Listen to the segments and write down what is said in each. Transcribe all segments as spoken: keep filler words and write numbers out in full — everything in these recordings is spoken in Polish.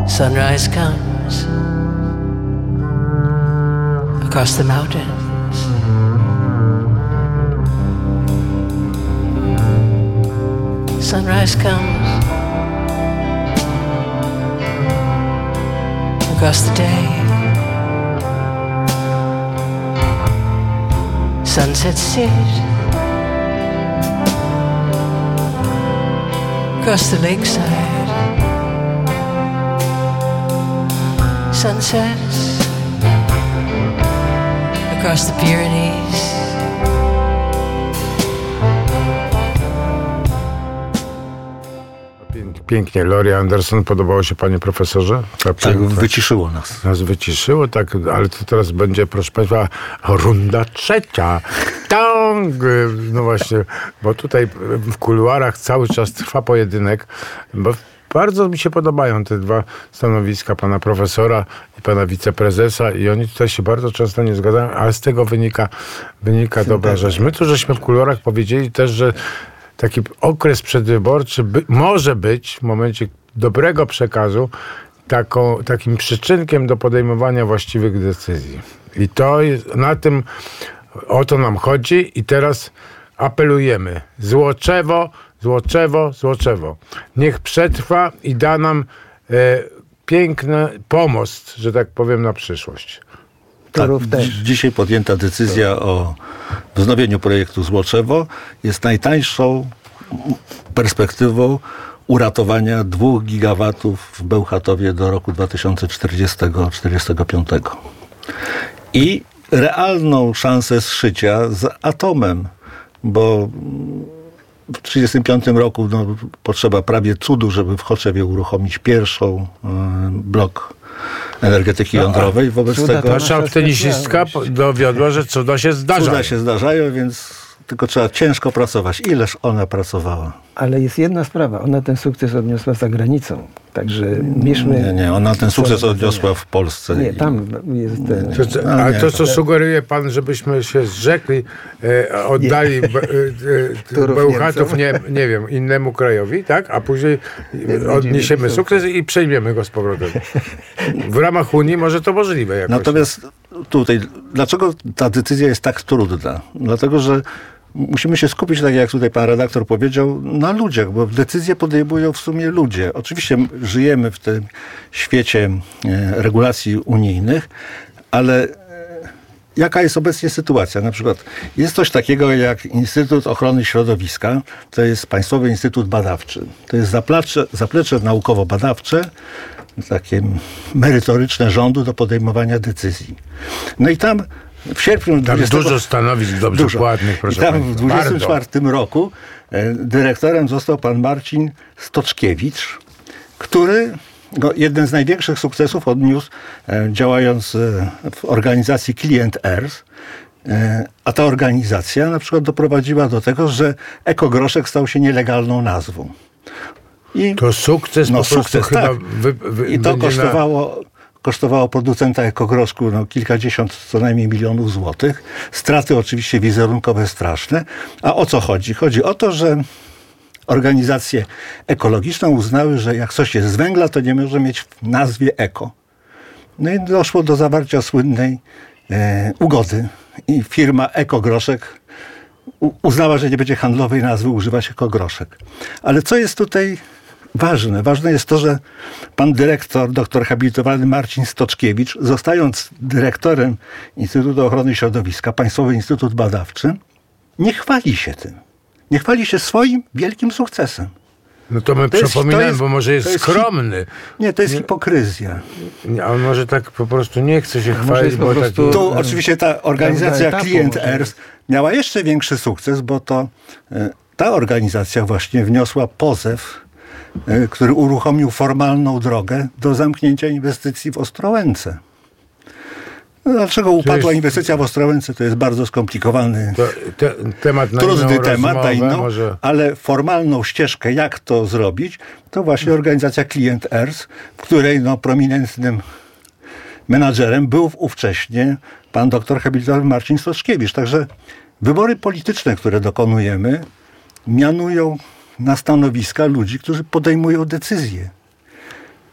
Sunrise comes across the mountains. Sunrise comes across the day. Sunset set across the lakeside. Sunsets across the Pyrenees. Pięknie. Laurie Anderson, podobało się panie profesorze? Tak, tak, wyciszyło nas. Nas wyciszyło, tak, ale to teraz będzie, proszę państwa, runda trzecia. Tong! No właśnie, bo tutaj w kuluarach cały czas trwa pojedynek, bo bardzo mi się podobają te dwa stanowiska, pana profesora i pana wiceprezesa, i oni tutaj się bardzo często nie zgadzają, ale z tego wynika, wynika dobra rzecz. My tu żeśmy w kuluarach powiedzieli też, że taki okres przedwyborczy by, może być w momencie dobrego przekazu taką, takim przyczynkiem do podejmowania właściwych decyzji. I to jest, na tym, o to nam chodzi i teraz apelujemy. Złoczewo, Złoczewo, Złoczewo. Niech przetrwa i da nam e, piękny pomost, że tak powiem, na przyszłość. Tak, dzisiaj podjęta decyzja o wznowieniu projektu Złoczewo jest najtańszą perspektywą uratowania dwóch gigawatów w Bełchatowie do roku dwa tysiące czterdziestego do czterdziestego piątego. I realną szansę zszycia z atomem, bo w tysiąc dziewięćset trzydziestym piątym roku no, potrzeba prawie cudu, żeby w Choczewie uruchomić pierwszą y, blok energetyki jądrowej. Wobec cuda tego nasza tenisistka dowiodła, że cuda się zdarzają. Cuda się zdarzają, więc tylko trzeba ciężko pracować. Ileż ona pracowała? Ale jest jedna sprawa. Ona ten sukces odniosła za granicą. Także mieszmy... Nie, nie. Ona ten sukces odniosła w Polsce. Nie, tam jest ten... To, co, ale to, co sugeruje pan, żebyśmy się zrzekli, e, oddali be, e, Bełchatów, nie, nie wiem, innemu krajowi, tak? A później odniesiemy sukces i przejmiemy go z powrotem. W ramach Unii może to możliwe jakoś. Natomiast tutaj, dlaczego ta decyzja jest tak trudna? Dlatego, że musimy się skupić, tak jak tutaj pan redaktor powiedział, na ludziach, bo decyzje podejmują w sumie ludzie. Oczywiście żyjemy w tym świecie regulacji unijnych, ale jaka jest obecnie sytuacja? Na przykład jest coś takiego jak Instytut Ochrony Środowiska, to jest Państwowy Instytut Badawczy. To jest zaplecze, zaplecze naukowo-badawcze, takie merytoryczne rządu do podejmowania decyzji. No i tam w sierpniu... Tam dwudziestego dużo stanowisk dobrze dużo. płatnych, proszę I tam państwa. w dwudziestym czwartym roku e, dyrektorem został pan Marcin Stoczkiewicz, który no, jeden z największych sukcesów odniósł e, działając e, w organizacji Client Earth. E, a ta organizacja na przykład doprowadziła do tego, że ekogroszek stał się nielegalną nazwą. I, to sukces no, po prostu sukces, chyba... tak. Wy, wy, I to kosztowało... Na... kosztowało producenta ekogroszku no, kilkadziesiąt co najmniej milionów złotych. Straty oczywiście wizerunkowe straszne. A o co chodzi? Chodzi o to, że organizacje ekologiczne uznały, że jak coś jest z węgla, to nie może mieć w nazwie eko. No i doszło do zawarcia słynnej e, ugody. I firma Ekogroszek u, uznała, że nie będzie handlowej nazwy używać ekogroszek. Ale co jest tutaj ważne? Ważne jest to, że pan dyrektor, doktor habilitowany Marcin Stoczkiewicz, zostając dyrektorem Instytutu Ochrony Środowiska, Państwowy Instytut Badawczy, nie chwali się tym. Nie chwali się swoim wielkim sukcesem. No to my to przypominamy, jest, bo może jest, jest skromny. Nie, to jest nie, hipokryzja. A on może tak po prostu nie chce się chwalić, bo prostu, taki... Tu oczywiście ta organizacja Client Earth miała jeszcze większy sukces, bo to ta organizacja właśnie wniosła pozew, który uruchomił formalną drogę do zamknięcia inwestycji w Ostrołęce. Dlaczego upadła inwestycja w Ostrołęce? To jest bardzo skomplikowany, to, te, temat na trudny temat, na inną, może... ale formalną ścieżkę, jak to zrobić, to właśnie organizacja Client Earth, w której no, prominentnym menadżerem był ówcześnie pan doktor habilitowany Marcin Stoczkiewicz. Także wybory polityczne, które dokonujemy, mianują na stanowiska ludzi, którzy podejmują decyzje.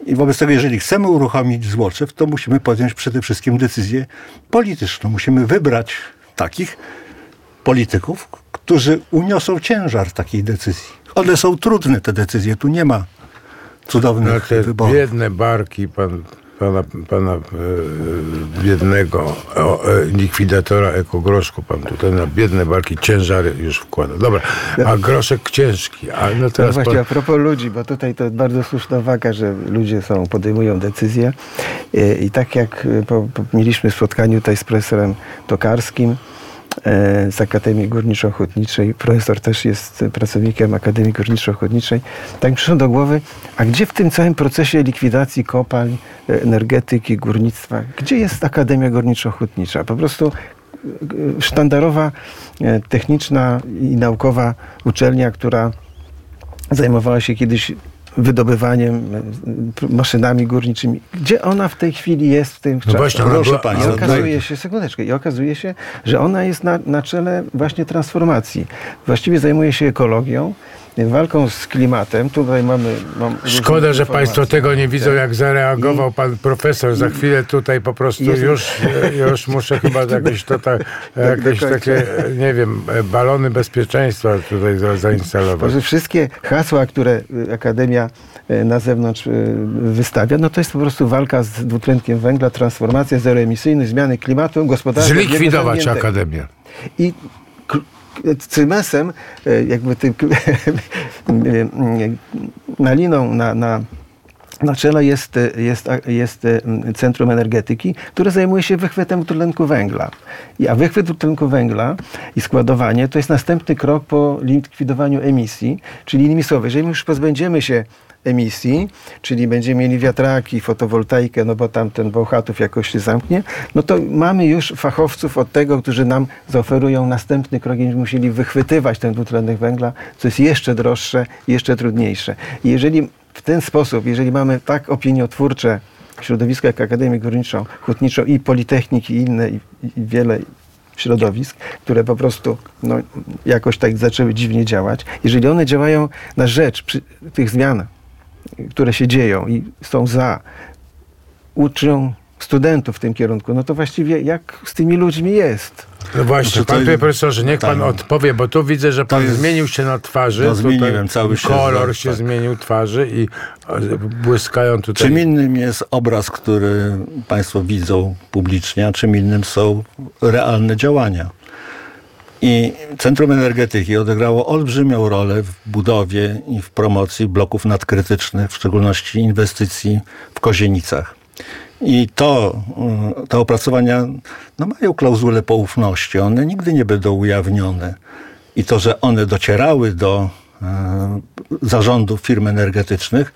I wobec tego, jeżeli chcemy uruchomić Złoczew, to musimy podjąć przede wszystkim decyzję polityczną. Musimy wybrać takich polityków, którzy uniosą ciężar takiej decyzji. One są trudne, te decyzje. Tu nie ma cudownych No te wyborów. biedne barki pan, pana, pana e, biednego o, e, likwidatora ekogroszku, pan tutaj na biedne barki ciężary już wkłada. Dobra, a groszek ciężki. A no No teraz właśnie, pan, a propos ludzi, bo tutaj to bardzo słuszna uwaga, że ludzie są, podejmują decyzje i, i tak jak po, po, mieliśmy w spotkaniu tutaj z profesorem Tokarskim e, z Akademii Górniczo-Ochotniczej, profesor też jest pracownikiem Akademii Górniczo-Ochotniczej, tak mi przyszło do głowy, a gdzie w tym całym procesie likwidacji kopalń, e, energetyki, górnictwa, gdzie jest Akademia Górniczo-Ochotnicza? Po prostu e, sztandarowa, e, techniczna i naukowa uczelnia, która zajmowała się kiedyś wydobywaniem, e, maszynami górniczymi. Gdzie ona w tej chwili jest w tym no czasie? właśnie, ona Proszę była, państwa, I ale- okazuje się, sekundeczkę, i okazuje się, że ona jest na, na czele właśnie transformacji. Właściwie zajmuje się ekologią, walką z klimatem. Tutaj mamy... Mam Szkoda, że różne Państwo informacje. tego nie widzą, jak zareagował pan profesor. Za chwilę tutaj po prostu Jest- już, już muszę chyba jakieś, to, tak, jakieś końca. takie, nie wiem, balony bezpieczeństwa tutaj za- zainstalować. Może wszystkie hasła, które y, Akademia y, na zewnątrz y, wystawia, no to jest po prostu walka z dwutlenkiem węgla, transformacja, zeroemisyjność, zmiany klimatu, gospodarka. Zlikwidować biegu zamkniętego. Akademię. I k- cymesem, e, jakby tym naliną na, na, na czele jest, jest, jest Centrum Energetyki, które zajmuje się wychwytem dwutlenku węgla. I- A wychwyt dwutlenku węgla i składowanie to jest następny krok po likwidowaniu emisji, czyli innymi słowy, jeżeli już pozbędziemy się emisji, czyli będziemy mieli wiatraki, fotowoltaikę, no bo tam ten Bełchatów jakoś się zamknie, no to mamy już fachowców od tego, którzy nam zaoferują następny krok i będziemy musieli wychwytywać ten dwutlenek węgla, co jest jeszcze droższe, jeszcze trudniejsze. I jeżeli w ten sposób, jeżeli mamy tak opiniotwórcze środowisko jak Akademię Górniczą, Hutniczą i Politechniki i inne, i, i wiele środowisk, które po prostu no, jakoś tak zaczęły dziwnie działać, jeżeli one działają na rzecz przy tych zmian, które się dzieją i są za, uczą studentów w tym kierunku, no to właściwie jak z tymi ludźmi jest? No właśnie, Znaczy, to- pan tutaj profesorze, niech pan tak. odpowie, bo tu widzę, że pan jest- zmienił się na twarzy. No, tutaj zmieniłem, cały się kolor zda- się tak. zmienił twarzy i e, błyskają tutaj. Czym innym jest obraz, który Państwo widzą publicznie, a czym innym są realne działania. I Centrum Energetyki odegrało olbrzymią rolę w budowie i w promocji bloków nadkrytycznych, w szczególności inwestycji w Kozienicach. I to, y, te opracowania no, mają klauzulę poufności. One nigdy nie będą ujawnione. I to, że one docierały do y, zarządów firm energetycznych,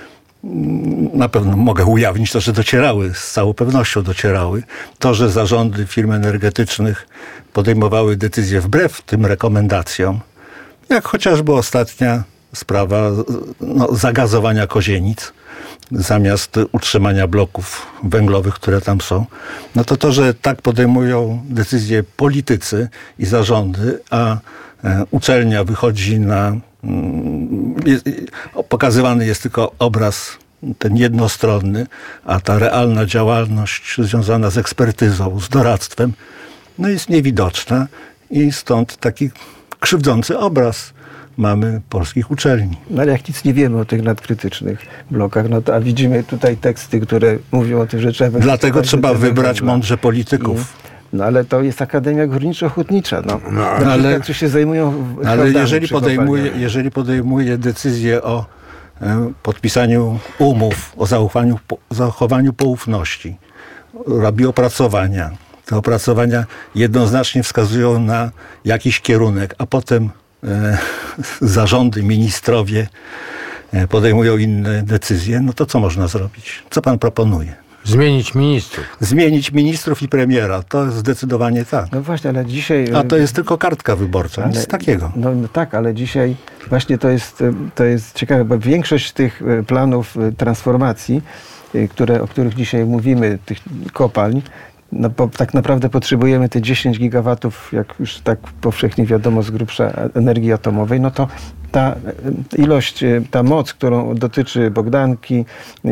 na pewno mogę ujawnić to, że docierały, z całą pewnością docierały. To, że zarządy firm energetycznych podejmowały decyzje wbrew tym rekomendacjom, jak chociażby ostatnia sprawa no, zagazowania Kozienic zamiast utrzymania bloków węglowych, które tam są, no to to, że tak podejmują decyzje politycy i zarządy, a e, uczelnia wychodzi na Jest, pokazywany jest tylko obraz ten jednostronny, a ta realna działalność związana z ekspertyzą, z doradztwem, no jest niewidoczna i stąd taki krzywdzący obraz mamy polskich uczelni. No ale jak nic nie wiemy o tych nadkrytycznych blokach, no to a widzimy tutaj teksty, które mówią o tym, że trzeba... Dlatego wycofać trzeba dwutlenek wybrać węgla. mądrze polityków. I, no ale to jest Akademia Górniczo-Hutnicza. No. No, Na ale- przykład, którzy się zajmują w- Ale handlami jeżeli przy podejmuje, kopalniach. jeżeli podejmuje decyzję o e, podpisaniu umów, o zachowaniu, po- zachowaniu poufności, robi opracowania, te opracowania jednoznacznie wskazują na jakiś kierunek, a potem e, zarządy, ministrowie e, podejmują inne decyzje, no to co można zrobić? Co pan proponuje? Zmienić ministrów. Zmienić ministrów i premiera. To zdecydowanie tak. No właśnie, ale dzisiaj... A to jest tylko kartka wyborcza, nic Ale- takiego. No, no tak, ale dzisiaj właśnie to jest, y, to jest ciekawe, bo większość tych y, planów y, transformacji, y, które, o których dzisiaj mówimy, tych kopalń, no bo tak naprawdę potrzebujemy te dziesięć gigawatów, jak już tak powszechnie wiadomo z grubsza, energii atomowej, no to ta ilość, ta moc, którą dotyczy Bogdanki,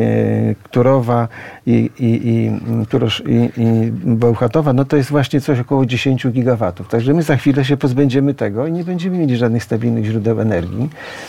Turowa i, i, i, Turosz, i, i Bełchatowa, no to jest właśnie coś około dziesięć gigawatów. Także my za chwilę się pozbędziemy tego i nie będziemy mieli żadnych stabilnych źródeł energii.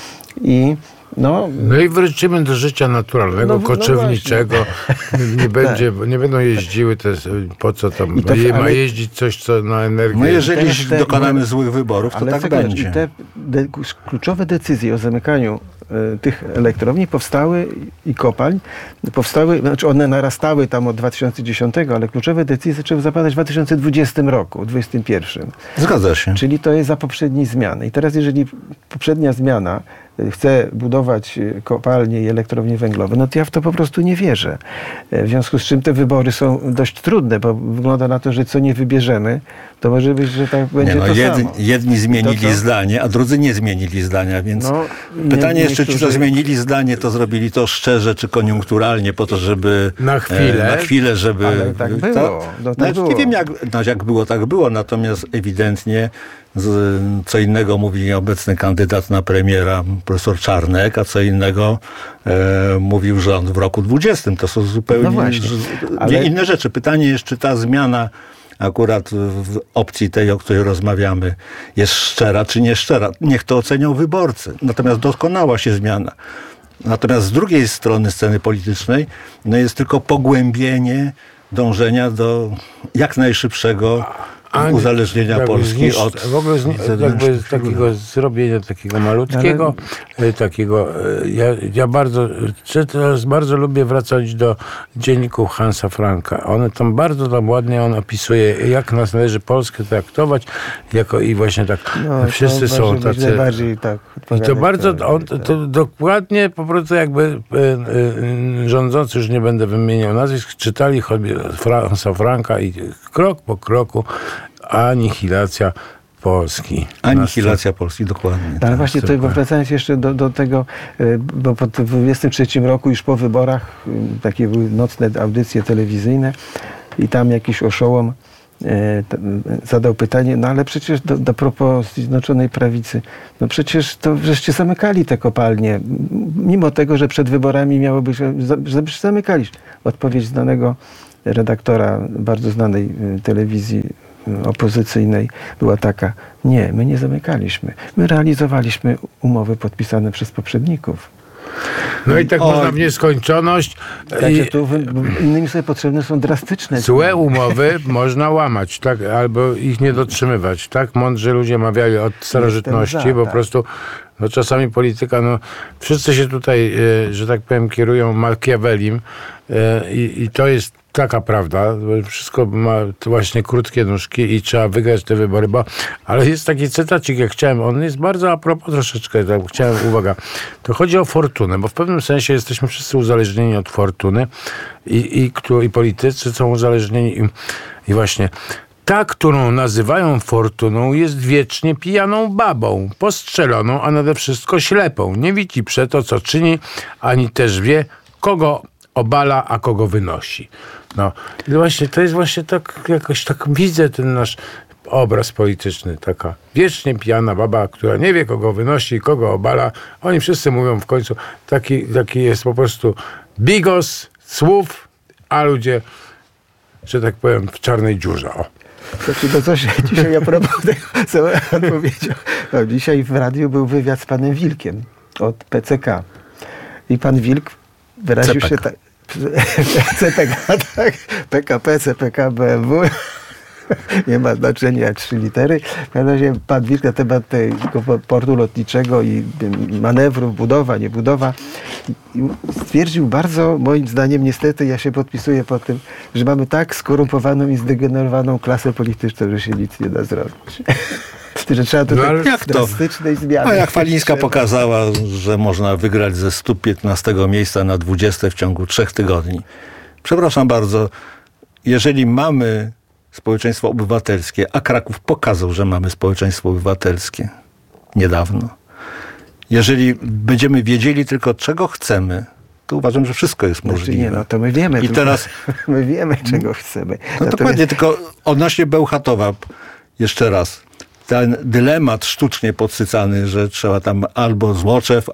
I No, no i wrócimy do życia naturalnego, no, koczowniczego. No nie, będzie, nie będą jeździły te, po co tam, to, je, ma ale, jeździć coś, co na energię. No jeżeli te, te, dokonamy te, złych wyborów, to tak tego, będzie. I te de, kluczowe decyzje o zamykaniu y, tych elektrowni powstały i kopalń, powstały, znaczy one narastały tam od dwa tysiące dziesiątego, ale kluczowe decyzje zaczęły zapadać w dwa tysiące dwudziestym roku, dwudziestym pierwszym. Zgadza się. Czyli to jest za poprzedniej zmiany. I teraz jeżeli poprzednia zmiana chce budować kopalnie i elektrownie węglowe, no to ja w to po prostu nie wierzę. W związku z czym te wybory są dość trudne, bo wygląda na to, że co nie wybierzemy, to może być, że tak będzie nie, no, to jedni, samo. jedni zmienili to, zdanie, a drudzy nie zmienili zdania, więc no, pytanie nie, jeszcze, niektórzy... czy to zmienili zdanie, to zrobili to szczerze, czy koniunkturalnie, po to, żeby... Na chwilę. E, na chwilę, żeby... Ale tak było. To, no, tak no, było. Nie wiem, jak, no, jak było, tak było, natomiast ewidentnie z, co innego mówi obecny kandydat na premiera, profesor Czarnek, a co innego e, mówił rząd w roku dwudziestym. To są zupełnie No właśnie, ale... inne rzeczy. Pytanie jest, czy ta zmiana akurat w opcji tej, o której rozmawiamy, jest szczera, czy nie szczera. Niech to ocenią wyborcy. Natomiast dokonała się zmiana. Natomiast z drugiej strony sceny politycznej no jest tylko pogłębienie dążenia do jak najszybszego A, uzależnienia Polski zniszcz, od w ogóle zni, jakby z takiego zrobienia takiego malutkiego, ale... takiego, ja, ja bardzo, teraz bardzo lubię wracać do dzienników Hansa Franka. One tam bardzo tam ładnie on opisuje, jak nas należy Polskę traktować, jako i właśnie tak no, wszyscy są tacy. Najbardziej tak. I to bardzo, on, to, to dokładnie po prostu jakby y, y, rządzący, już nie będę wymieniał nazwisk, czytali choćby Hansa Franka i krok po kroku anihilacja Polski. Anihilacja Polski, dokładnie. Ale właśnie to, wracając jeszcze do, do tego, bo po dwudziestym trzecim roku już po wyborach takie były nocne audycje telewizyjne i tam jakiś oszołom e, t, zadał pytanie, no ale przecież do, do propos Zjednoczonej Prawicy, no przecież to żeście zamykali te kopalnie, mimo tego, że przed wyborami miało być, żebyście zamykali. Odpowiedź znanego redaktora bardzo znanej telewizji opozycyjnej była taka: nie, my nie zamykaliśmy. My realizowaliśmy umowy podpisane przez poprzedników. No i tak o, można w nieskończoność. Także I tu innymi sobie potrzebne są drastyczne złe zmiany. umowy można łamać, tak, albo ich nie dotrzymywać. Tak mądrzy ludzie mawiali od starożytności, Jestem za, bo tak. po prostu no czasami polityka, no wszyscy się tutaj, e, że tak powiem, kierują Machiavellim e, i, i to jest taka prawda, bo wszystko ma właśnie krótkie nóżki i trzeba wygrać te wybory, bo, ale jest taki cytacik, jak chciałem, on jest bardzo a propos troszeczkę, tak, chciałem, uwaga, to chodzi o fortunę, bo w pewnym sensie jesteśmy wszyscy uzależnieni od fortuny i, i, i politycy są uzależnieni i, i właśnie ta, którą nazywają fortuną, jest wiecznie pijaną babą, postrzeloną, a nade wszystko ślepą. Nie widzi przeto, co czyni, ani też wie, kogo obala, a kogo wynosi. No i właśnie to jest właśnie tak, jakoś tak widzę ten nasz obraz polityczny. Taka wiecznie pijana baba, która nie wie, kogo wynosi, kogo obala. Oni wszyscy mówią w końcu, taki, taki jest po prostu bigos słów, a ludzie, że tak powiem, w czarnej dziurze. O. Znaczy, to coś dzisiaj a propos tego, co pan powiedział. No, dzisiaj w radiu był wywiad z panem Wilkiem od P C K. I pan Wilk wyraził C P K. się tak. C P K, tak. P K P, C P K, B M W. Nie ma znaczenia, trzy litery. W każdym razie pan Wilk na temat tego portu lotniczego i manewrów, budowa, nie budowa, stwierdził bardzo, moim zdaniem, niestety, ja się podpisuję po tym, że mamy tak skorumpowaną i zdegenerowaną klasę polityczną, że się nic nie da zrobić. Że trzeba tutaj No, jak to? drastycznej zmiany. A jak Falińska pokazała, że można wygrać ze stu piętnastego miejsca na dwudzieste w ciągu trzech tygodni. Przepraszam bardzo, jeżeli mamy społeczeństwo obywatelskie, a Kraków pokazał, że mamy społeczeństwo obywatelskie niedawno. Jeżeli będziemy wiedzieli tylko, czego chcemy to uważam, że wszystko jest Znaczy, możliwe. nie, no to my wiemy. I tylko teraz... My wiemy, czego chcemy. No Natomiast- dokładnie, tylko odnośnie Bełchatowa, jeszcze raz. Ten dylemat sztucznie podsycany, że trzeba tam albo Złoczew,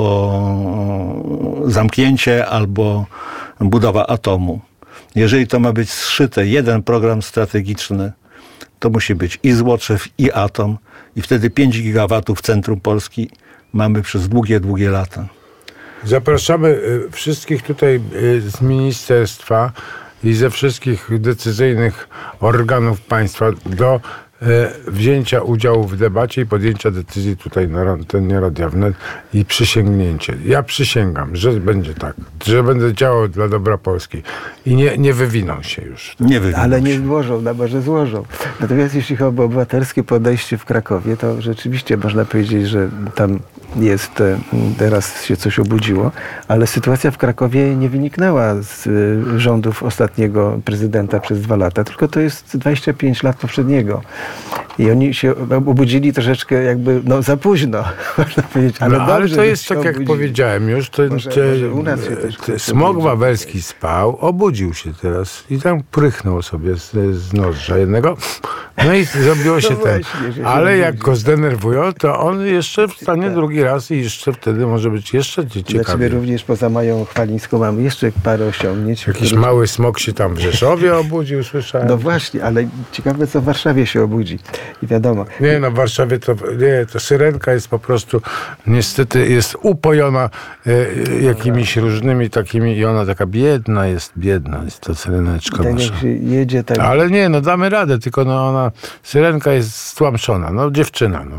albo zamknięcie, albo budowa atomu. Jeżeli to ma być zszyte, jeden program strategiczny, to musi być i Złoczew, i atom. I wtedy pięć gigawatów w centrum Polski mamy przez długie, długie lata. Zapraszamy y, wszystkich tutaj y, z ministerstwa i ze wszystkich decyzyjnych organów państwa do y, wzięcia udziału w debacie i podjęcia decyzji tutaj na antenie Radia Wnet i przysięgnięcie. Ja przysięgam, że będzie tak, że będę działał dla dobra Polski i nie, nie wywiną się już. Nie wywiną Ale nie się. złożą, no może złożą. Natomiast jeśli chodzi o obywatelskie podejście w Krakowie, to rzeczywiście można powiedzieć, że tam jest, e, teraz się coś obudziło, ale sytuacja w Krakowie nie wyniknęła z e, rządów ostatniego prezydenta przez dwa lata, tylko to jest dwadzieścia pięć lat poprzedniego. I oni się obudzili troszeczkę jakby, no za późno, można powiedzieć. Ale, Ale, no, ale dobrze, to że jest się tak, jak obudzili. powiedziałem już, to, Może- te, może u nas się też te, ktoś smog obudził. wawelski spał, obudził się teraz i tam prychnął sobie z, z noża jednego. No i zrobiło się ten. właśnie, że się Ale jak obudził. go zdenerwują, to on jeszcze wstanie drugi raz i jeszcze wtedy może być jeszcze Dla ciebie ciekawiej. również poza Mają Chwalińską mamy jeszcze parę osiągnięć. Jakiś których- mały smok się tam w Rzeszowie obudził, słyszałem. No właśnie, ale ciekawe, co w Warszawie się obudzi. I wiadomo, Nie, no w Warszawie to, nie, to syrenka jest po prostu, niestety jest upojona e, jakimiś różnymi takimi i ona taka biedna jest, biedna jest to syreneczka tak nasza. jak się jedzie, tak... Ale nie, no damy radę, tylko no ona, syrenka jest stłamszona, no dziewczyna, no.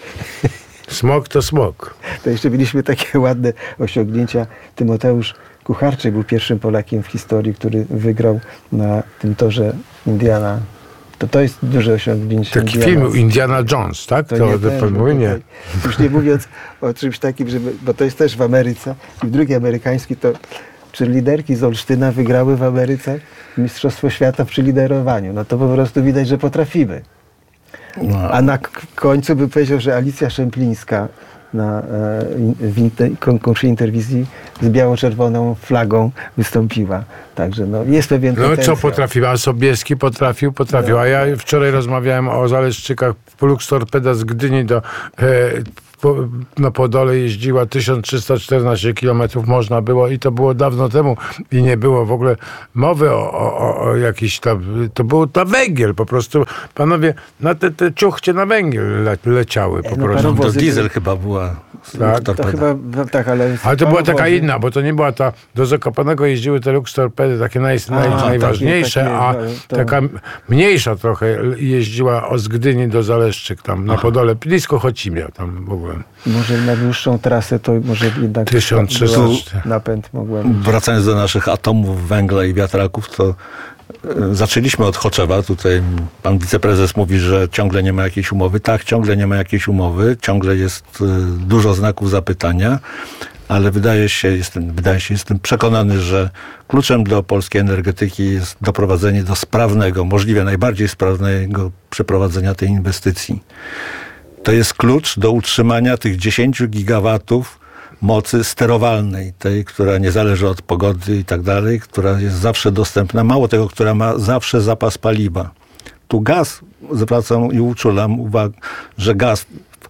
Smok to smok. To jeszcze mieliśmy takie ładne osiągnięcia. Tymoteusz Kucharczyk był pierwszym Polakiem w historii, który wygrał na tym torze Indiana. To to jest duże osiągnięcie. Taki Indiana. film Indiana Jones, tak? To, to, ten, pan bo mówi, nie. tutaj- Już nie mówiąc o czymś takim, żeby, bo to jest też w Ameryce. I drugi amerykański to liderki z Olsztyna wygrały w Ameryce Mistrzostwo Świata w liderowaniu. No to po prostu widać, że potrafimy. No, A na k- końcu by powiedział, że Alicja Szemplińska na, e, in- w inter- konkursie interwizji z biało-czerwoną flagą wystąpiła. Także no, jest pewien No co potencjał. potrafiła? A Sobieski potrafił, potrafił. A ja wczoraj rozmawiałem o Zaleszczykach. Flux Torpeda z Gdyni do, e, po, na Podole jeździła tysiąc trzysta czternaście kilometrów można było i to było dawno temu i nie było w ogóle mowy o, o, o jakiś tam, to był na węgiel po prostu. Panowie, na te, te ciuchcie na węgiel le, leciały po no, prostu. parowo- to wozy- diesel chyba była Tak, To torpeda. chyba, no, tak, ale... Ale to była taka parowozy- inna, bo to nie była ta, do Zakopanego jeździły te Lux Torpedy, takie naj, naj, takie- najważniejsze, takie, a no, to- taka mniejsza trochę jeździła z Gdyni do Zaleszczyk, tam na Podole, blisko Chocimia tam w ogóle. Może na dłuższą trasę to może jednak tysiąc trzysta była- cztery. napęd mogła być. Wracając do naszych atomów, węgla i wiatraków, to e, zaczęliśmy od Choczewa. Tutaj pan wiceprezes mówi, że ciągle nie ma jakiejś umowy. Tak, ciągle nie ma jakiejś umowy. Ciągle jest e, dużo znaków zapytania, ale wydaje się, jestem, wydaje się, jestem przekonany, że kluczem do polskiej energetyki jest doprowadzenie do sprawnego, możliwie najbardziej sprawnego przeprowadzenia tej inwestycji. To jest klucz do utrzymania tych dziesięć gigawatów mocy sterowalnej, tej, która nie zależy od pogody i tak dalej, która jest zawsze dostępna, mało tego, która ma zawsze zapas paliwa. Tu gaz, zwracam i uczulam uwagę, że gaz,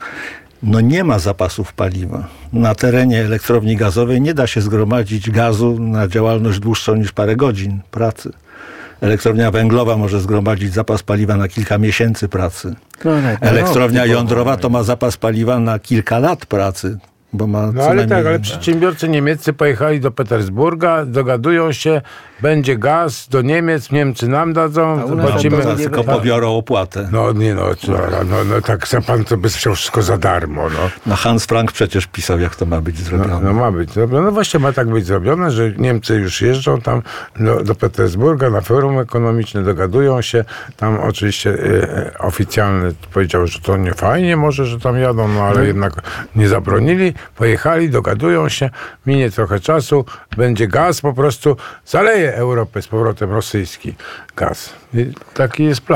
no nie ma zapasów paliwa. Na terenie elektrowni gazowej nie da się zgromadzić gazu na działalność dłuższą niż parę godzin pracy. Elektrownia węglowa może zgromadzić zapas paliwa na kilka miesięcy pracy. No, nawet na Elektrownia rok, jądrowa to ma zapas paliwa na kilka lat pracy, bo ma No co ale najmniej... tak, ale przedsiębiorcy niemieccy pojechali do Petersburga, dogadują się, będzie gaz do Niemiec, Niemcy nam dadzą, A u nas zobaczymy. to to tylko tak. pobiorą opłatę. No nie no, co, no, no tak za pan to by chciał wszystko za darmo, no. No Hans Frank przecież pisał, jak to ma być zrobione. No, no ma być zrobione. No właśnie ma tak być zrobione, że Niemcy już jeżdżą tam do, do Petersburga na forum ekonomiczne, dogadują się. Tam oczywiście e, oficjalny powiedział, że to nie fajnie może, że tam jadą, no ale jednak nie zabronili. Pojechali, dogadują się, minie trochę czasu, będzie gaz, po prostu zaleje Europę z powrotem rosyjski gaz. I taki jest plan.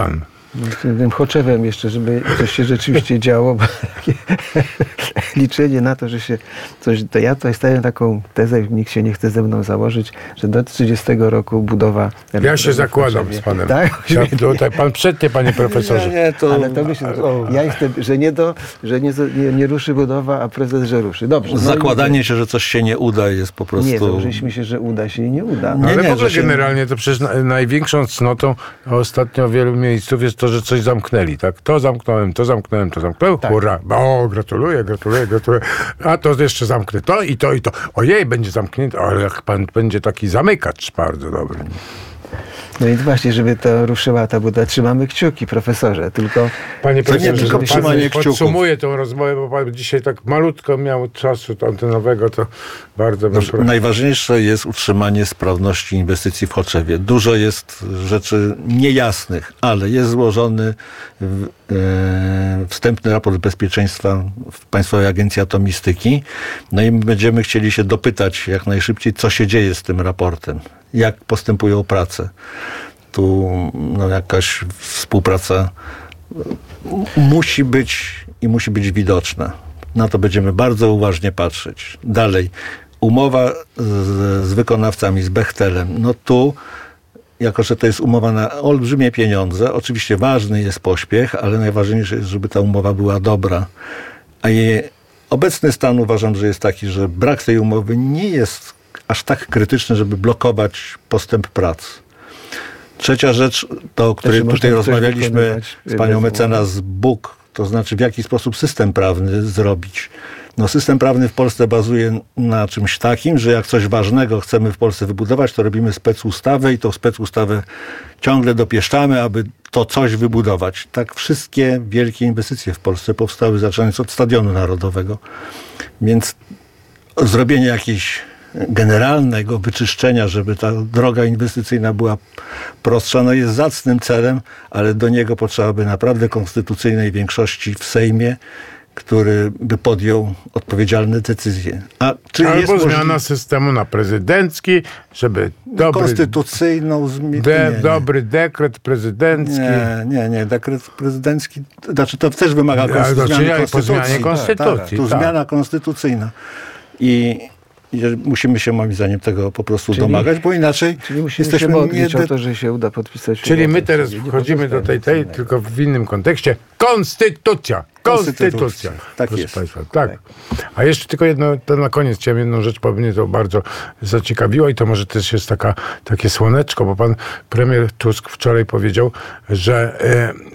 Tym Choczewem jeszcze, żeby coś się rzeczywiście działo, bo takie liczenie na to, że się coś... To ja tutaj stawiam taką tezę, nikt się nie chce ze mną założyć, że do trzydziestego roku budowa... Ja się zakładam z panem. Tak? Ja, tutaj pan przednie, panie profesorze. Nie, nie, to... Ale to myślę, że ja jestem, że nie, do, że nie, nie, nie ruszy budowa, a prezes, że ruszy. Dobrze. No Zakładanie i... się, że coś się nie uda, jest po prostu... Nie, założyliśmy się, że uda się i nie uda. No, Nie, ale nie, w ogóle że się- generalnie to przecież na, największą cnotą ostatnio wielu miejsców jest to, że coś zamknęli, tak? To zamknąłem, to zamknąłem, to zamknąłem. Tak. Hurra! O, gratuluję, gratuluję, gratuluję. A to jeszcze zamknę to i to i to. Ojej, będzie zamknięte, ale jak pan będzie taki zamykacz bardzo dobry. No więc właśnie, żeby to ruszyła ta budowa. Trzymamy kciuki, profesorze, tylko... Panie To nie profesorze, tylko pan trzymanie kciuków. podsumuję tę rozmowę, bo pan dzisiaj tak malutko miał czasu antenowego, to bardzo bym prosił. Najważniejsze jest utrzymanie sprawności inwestycji w Choczewie. Dużo jest rzeczy niejasnych, ale jest złożony w, e, wstępny raport bezpieczeństwa w Państwowej Agencji Atomistyki. No i my będziemy chcieli się dopytać jak najszybciej, co się dzieje z tym raportem, jak postępują prace. Tu no, jakaś współpraca musi być i musi być widoczna. Na to będziemy bardzo uważnie patrzeć. Dalej, umowa z, z wykonawcami, z Bechtelem. No tu, jako że to jest umowa na olbrzymie pieniądze, oczywiście ważny jest pośpiech, ale najważniejsze jest, żeby ta umowa była dobra. A jej obecny stan uważam, że jest taki, że brak tej umowy nie jest aż tak krytyczny, żeby blokować postęp prac. Trzecia rzecz, to o której Znaczy, tutaj można coś rozmawialiśmy wykonywać z panią bez mecenas Buk, to znaczy w jaki sposób system prawny zrobić. No, system prawny w Polsce bazuje na czymś takim, że jak coś ważnego chcemy w Polsce wybudować, to robimy specustawę i tą specustawę ciągle dopieszczamy, aby to coś wybudować. Tak wszystkie wielkie inwestycje w Polsce powstały, zaczynając od Stadionu Narodowego. Więc zrobienie jakiejś generalnego wyczyszczenia, żeby ta droga inwestycyjna była prostsza, no jest zacnym celem, ale do niego potrzeba by naprawdę konstytucyjnej większości w Sejmie, który by podjął odpowiedzialne decyzje. A czy jest Albo możliwe- zmiana systemu na prezydencki, żeby dobry, konstytucyjną zmianę? de, dobry dekret prezydencki. Nie, nie, nie. Dekret prezydencki, znaczy to też wymaga Ale konstytucji. do czynienia po konstytucji. zmianie konstytucji, Tu tak. zmiana konstytucyjna. I i musimy się moim zdaniem tego po prostu Czyli- domagać, bo inaczej Czyli musimy jesteśmy się modlić nie o to, że się uda podpisać Czyli umowę. my teraz Nie wchodzimy do tej, tej, pozostawiamy tylko w innym kontekście. Konstytucja! Konstytucja! Konstytucja. Tak Proszę jest. Państwa, tak. A jeszcze tylko jedno, to na koniec chciałem jedną rzecz powiedzieć, mnie to bardzo zaciekawiło i to może też jest taka, takie słoneczko, bo pan premier Tusk wczoraj powiedział, że